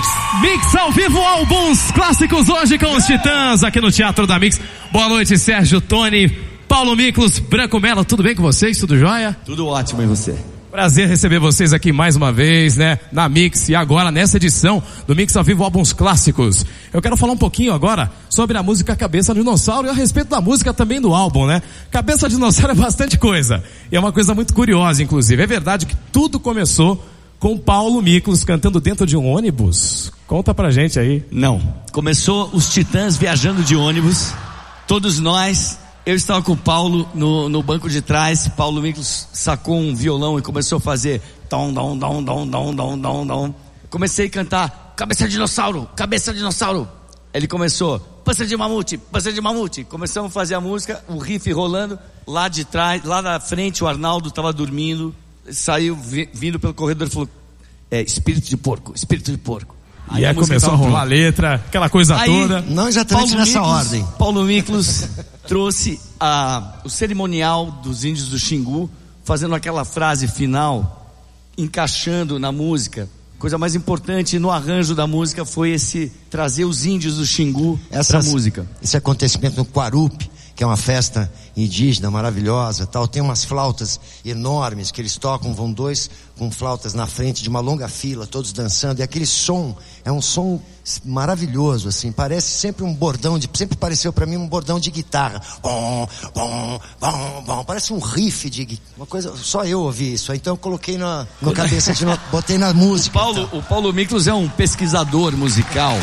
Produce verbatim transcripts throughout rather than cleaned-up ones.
Mix. Mix ao vivo, álbuns clássicos hoje com os Titãs aqui no Teatro da Mix. Boa noite, Sérgio, Tony, Paulo Miklos, Branco Melo, tudo bem com vocês? Tudo jóia? Tudo ótimo, e você? Prazer receber vocês aqui mais uma vez, né, na Mix e agora nessa edição do Mix ao vivo álbuns clássicos. Eu quero falar um pouquinho agora sobre a música Cabeça de Dinossauro e a respeito da música também do álbum, né? Cabeça de Dinossauro é bastante coisa e é uma coisa muito curiosa, inclusive. É verdade que tudo começou com Paulo Miklos cantando dentro de um ônibus? Conta pra gente aí. Não, começou os Titãs viajando de ônibus, todos nós. Eu estava com o Paulo no, no banco de trás. Paulo Miklos sacou um violão e começou a fazer dom, dom, dom, dom, dom, dom, dom, dom. Comecei a cantar Cabeça de Dinossauro, Cabeça de Dinossauro. Ele começou Pança de Mamute, Pança de Mamute. Começamos a fazer a música, o riff rolando. Lá de trás, lá na frente o Arnaldo estava dormindo. Saiu vi, vindo pelo corredor e falou: é, espírito de porco, espírito de porco. Aí, aí a começou a rolar a letra, aquela coisa aí, toda. Não exatamente Paulo nessa Miklos, ordem. Paulo Miklos trouxe a, o cerimonial dos índios do Xingu, fazendo aquela frase final, encaixando na música. Coisa mais importante no arranjo da música foi esse trazer os índios do Xingu para a música. Esse acontecimento no Quarupi, que é uma festa indígena maravilhosa, tal, tem umas flautas enormes que eles tocam, vão dois com flautas na frente de uma longa fila, todos dançando, e aquele som é um som maravilhoso, assim, parece sempre um bordão de, sempre pareceu para mim um bordão de guitarra, bom, bom, bom, bom, parece um riff de uma coisa, só eu ouvi isso, então eu coloquei na, na cabeça de no, botei na música. O Paulo, o Paulo Miklos é um pesquisador musical.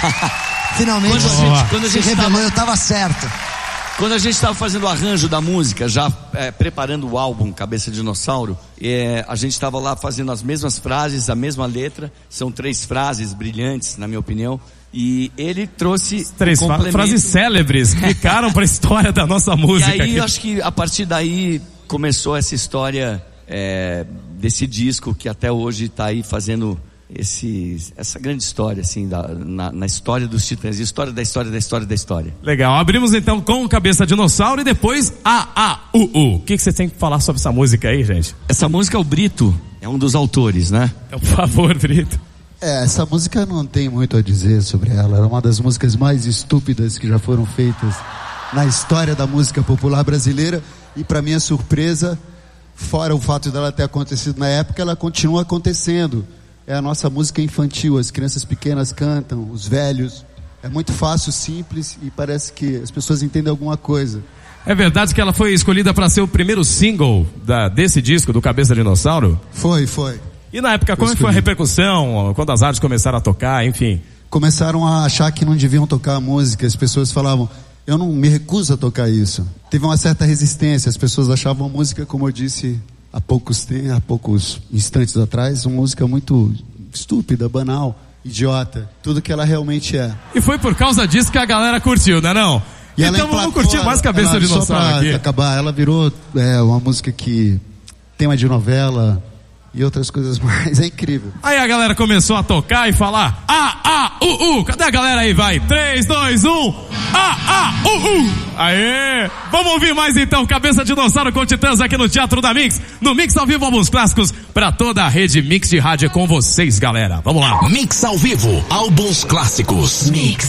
Finalmente quando a gente, quando a gente se revelou, tava... eu estava certo. Quando a gente estava fazendo o arranjo da música, já é, preparando o álbum Cabeça de Dinossauro, é, a gente estava lá fazendo as mesmas frases, a mesma letra. São três frases brilhantes, na minha opinião. E ele trouxe três um complemento... frases célebres que ficaram para a história da nossa música. E aí, aqui. eu acho que a partir daí começou essa história é, desse disco que até hoje está aí fazendo... Esse, essa grande história, assim, da, na, na história dos Titãs, história da história da história da história. Legal, abrimos então com Cabeça de Dinossauro e depois A, A, U, U. O que, que você tem que falar sobre essa música aí, gente? Essa música, o Brito é um dos autores, né? Por favor, Brito. É, essa música não tem muito a dizer sobre ela. É uma das músicas mais estúpidas que já foram feitas na história da música popular brasileira. E para minha surpresa, fora o fato dela ter acontecido na época, ela continua acontecendo. É a nossa música infantil, as crianças pequenas cantam, os velhos. É muito fácil, simples e parece que as pessoas entendem alguma coisa. É verdade que ela foi escolhida para ser o primeiro single da, desse disco, do Cabeça de Dinossauro? Foi, foi. E na época, como foi a repercussão? Quando as rádios começaram a tocar, enfim? Começaram a achar que não deviam tocar a música. As pessoas falavam, eu não me recuso a tocar isso. Teve uma certa resistência, as pessoas achavam a música, como eu disse... Há poucos, há poucos instantes atrás, uma música muito estúpida, banal, idiota, tudo que ela realmente é. E foi por causa disso que a galera curtiu, né não? E então vamos curtir mais Cabeça ela, de Dinossauro só pra aqui. acabar, ela virou é, uma música que tema de novela e outras coisas mais, é incrível. Aí a galera começou a tocar e falar A, A, U, U, cadê a galera aí? Vai, três, dois, um, A, A, U, U. Aê, vamos ouvir mais então Cabeça de Dinossauro com Titãs aqui no Teatro da Mix, no Mix ao vivo, álbuns clássicos pra toda a rede Mix de rádio com vocês, galera, vamos lá. Mix ao vivo, álbuns clássicos. Mix.